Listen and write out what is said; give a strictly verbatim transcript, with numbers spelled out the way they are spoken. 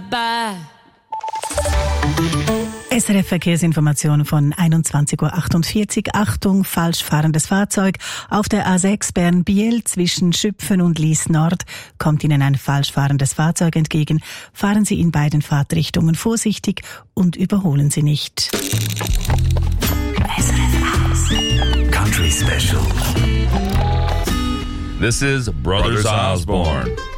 bye. S R F-Verkehrsinformation von einundzwanzig Uhr achtundvierzig. Achtung, falsch fahrendes Fahrzeug. Auf der A sechs Bern-Biel zwischen Schüpfen und Lies Nord kommt Ihnen ein falsch fahrendes Fahrzeug entgegen. Fahren Sie in beiden Fahrtrichtungen vorsichtig und überholen Sie nicht. S R F Country Special. This is Brothers Osborne.